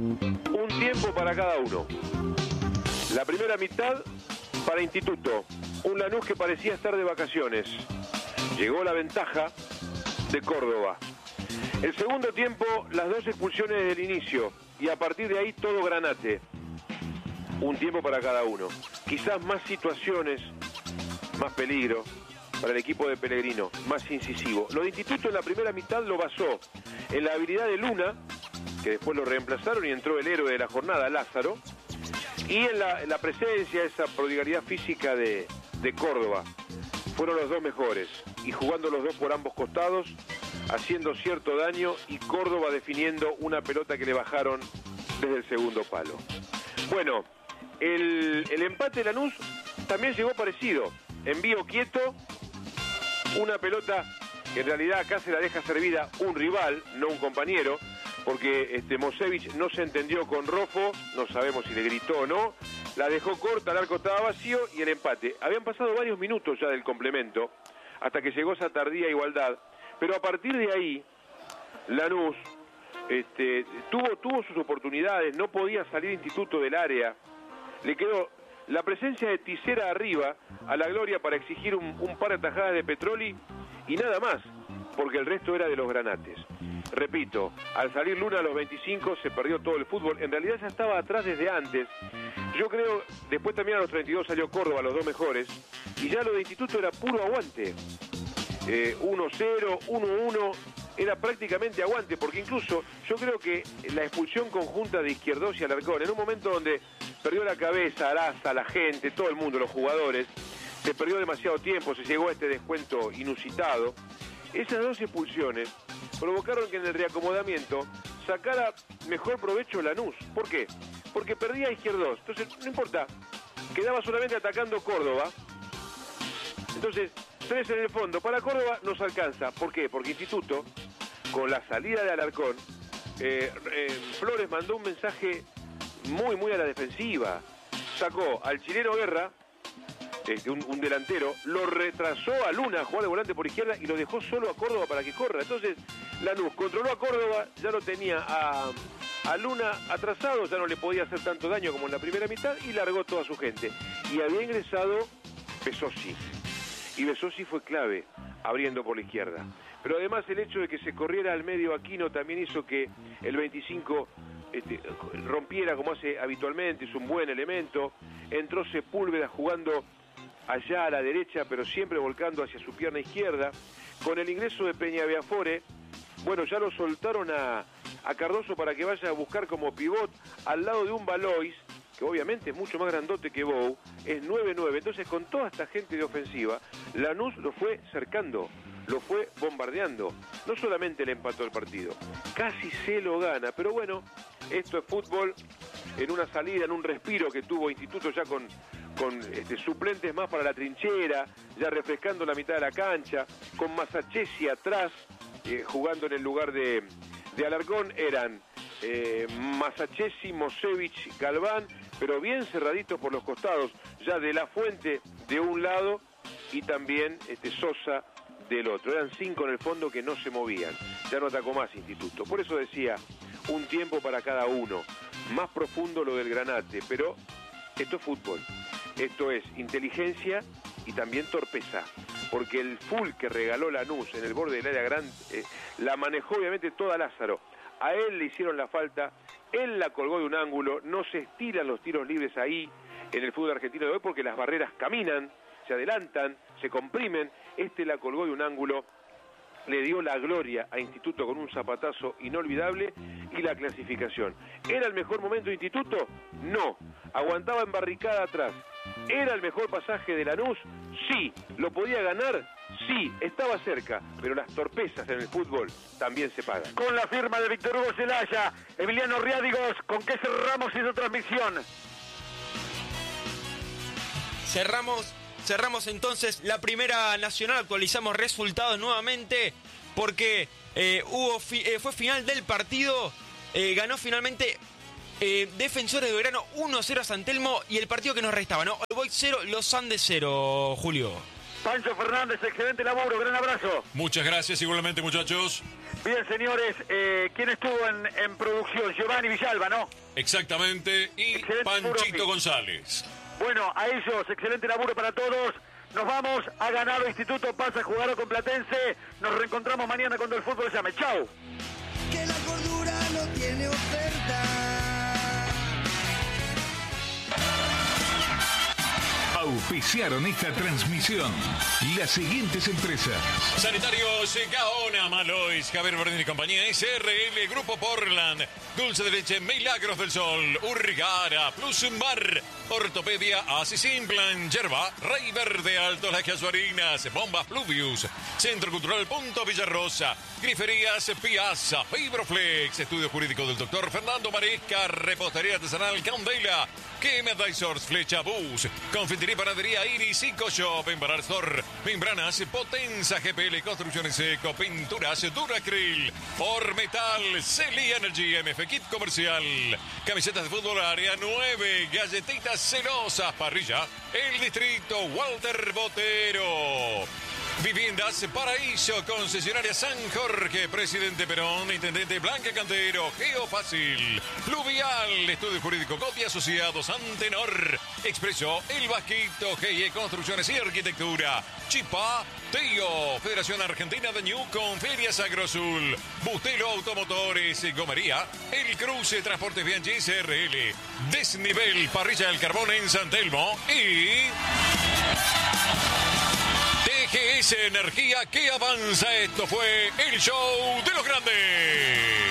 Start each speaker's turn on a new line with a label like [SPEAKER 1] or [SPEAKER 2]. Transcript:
[SPEAKER 1] Un tiempo para cada uno. La primera mitad para Instituto. Un Lanús que parecía estar de vacaciones. Llegó la ventaja de Córdoba. El segundo tiempo, las dos expulsiones desde el inicio. Y a partir de ahí todo granate. Un tiempo para cada uno. Quizás más situaciones, más peligro para el equipo de Pellegrino, más incisivo. Lo de Instituto en la primera mitad lo basó en la habilidad de Luna, que después lo reemplazaron y entró el héroe de la jornada, Lázaro, y en la presencia, esa prodigalidad física de Córdoba. Fueron los dos mejores, y jugando los dos por ambos costados, haciendo cierto daño, y Córdoba definiendo una pelota que le bajaron desde el segundo palo. Bueno, el empate de Lanús también llegó parecido. Envío quieto, una pelota que en realidad acá se la deja servida un rival, no un compañero, porque Mosevich no se entendió con Roffo, no sabemos si le gritó o no, la dejó corta, el arco estaba vacío y el empate. Habían pasado varios minutos ya del complemento, hasta que llegó esa tardía igualdad, pero a partir de ahí, Lanús tuvo sus oportunidades, no podía salir Instituto del área, le quedó la presencia de Tisera arriba a la gloria para exigir un par de atajadas de Petroli y nada más, porque el resto era de los granates. Repito, al salir Luna a los 25 se perdió todo el fútbol, en realidad ya estaba atrás desde antes. Yo creo, después también a los 32 salió Córdoba, los dos mejores, y ya lo de Instituto era puro aguante. 1-0, 1-1, era prácticamente aguante, porque incluso yo creo que la expulsión conjunta de Izquierdos y Alarcón, en un momento donde perdió la cabeza Araza, la gente, todo el mundo, los jugadores, se perdió demasiado tiempo, se llegó a este descuento inusitado. Esas dos expulsiones provocaron que en el reacomodamiento sacara mejor provecho Lanús. ¿Por qué? Porque perdía a Izquierdos, entonces no importa, quedaba solamente atacando Córdoba. Entonces, 3 en el fondo, para Córdoba nos alcanza. ¿Por qué? Porque Instituto, con la salida de Alarcón, Flores mandó un mensaje muy a la defensiva. Sacó al chileno Guerra, un delantero, lo retrasó a Luna a jugar de volante por izquierda y lo dejó solo a Córdoba para que corra. Entonces Lanús controló a Córdoba, ya lo tenía a Luna atrasado, ya no le podía hacer tanto daño como en la primera mitad y largó toda su gente. Y había ingresado Besossi, y Besossi fue clave abriendo por la izquierda. Pero además el hecho de que se corriera al medio Aquino también hizo que el 25 rompiera como hace habitualmente, es un buen elemento. Entró Sepúlveda jugando allá a la derecha, pero siempre volcando hacia su pierna izquierda. Con el ingreso de Peñaviafore, bueno, ya lo soltaron a Cardoso para que vaya a buscar como pivot al lado de un Valois, que obviamente es mucho más grandote que Bou, es 9-9. Entonces, con toda esta gente de ofensiva, Lanús lo fue cercando, lo fue bombardeando. No solamente le empató el partido, casi se lo gana, pero bueno, esto es fútbol. En una salida, en un respiro que tuvo Instituto ya con suplentes más para la trinchera, ya refrescando la mitad de la cancha, con Masachesi atrás, jugando en el lugar de Alarcón, eran Masachesi, Mosevich, Galván, pero bien cerraditos por los costados, ya de La Fuente de un lado y también Sosa del otro. Eran 5 en el fondo que no se movían, ya no atacó más Instituto. Por eso decía, un tiempo para cada uno. Más profundo lo del granate, pero esto es fútbol, esto es inteligencia y también torpeza, porque el full que regaló Lanús en el borde del área grande la manejó obviamente toda Lázaro. A él le hicieron la falta, él la colgó de un ángulo, no se estiran los tiros libres ahí en el fútbol argentino de hoy porque las barreras caminan, se adelantan, se comprimen. La colgó de un ángulo, le dio la gloria a Instituto con un zapatazo inolvidable y la clasificación. ¿Era el mejor momento de Instituto? No. Aguantaba en barricada atrás. ¿Era el mejor pasaje de Lanús? Sí. ¿Lo podía ganar? Sí. Estaba cerca. Pero las torpezas en el fútbol también se pagan.
[SPEAKER 2] Con la firma de Víctor Hugo Celaya, Emiliano Riádigos, ¿con qué cerramos esta transmisión?
[SPEAKER 3] Cerramos entonces la primera nacional, actualizamos resultados nuevamente porque fue final del partido, ganó finalmente Defensores de Belgrano 1-0 a San Telmo y el partido que nos restaba, ¿no? All Boys 0, Los Andes 0, Julio.
[SPEAKER 2] Pancho Fernández, excelente laburo, gran abrazo.
[SPEAKER 4] Muchas gracias, igualmente muchachos.
[SPEAKER 2] Bien, señores, ¿quién estuvo en producción? Giovanni Villalba, ¿no?
[SPEAKER 4] Exactamente, y
[SPEAKER 2] Excelente
[SPEAKER 4] Panchito
[SPEAKER 2] laburo.
[SPEAKER 4] González.
[SPEAKER 2] Bueno, a ellos, excelente laburo para todos. Nos vamos, ha ganado Instituto, pasa a jugar con Platense. Nos reencontramos mañana cuando el fútbol llame. Chau.
[SPEAKER 5] Que la cordura no tiene oferta.
[SPEAKER 6] Auspiciaron esta transmisión las siguientes empresas:
[SPEAKER 4] Sanitarios Gaona, Malois, Javier Bardini y compañía, SRL, Grupo Portland, Dulce de Leche, Milagros del Sol, Urrigara, Plus Mar, Ortopedia, Asis Implant, Yerba, Rey Verde, Alto Las Casuarinas, Bombas Pluvius, Centro Cultural Punto Villarrosa, Griferías Piazza, Fibroflex, Estudio Jurídico del Dr. Fernando Maresca, Repostería Artesanal Candela, Quema Dysors, Flecha Bus, Confitería y Panadería Iris, Shop, Embarar Store, Membranas, Potenza, GPL, Construcciones Eco, Pinturas, Duracril, Ormetal, Celi Energy, MF Kit Comercial, Camisetas de Fútbol Área 9, Galletitas Celosas, Parrilla, El Distrito, Walter Botero. Viviendas Paraíso, concesionaria San Jorge, Presidente Perón, Intendente Blanca Cantero, Geofácil, Fluvial, Estudio Jurídico Coti Asociados, Antenor, Expreso, El Vasquito, GIE Construcciones y Arquitectura, Chipa, Teo, Federación Argentina de Newcom, Ferias Agrosul, Bustelo Automotores, Gomería, El Cruce, Transportes Bianchi SRL, Desnivel, Parrilla del Carbón en San Telmo y TGS Energía que avanza. Esto fue el show de los grandes.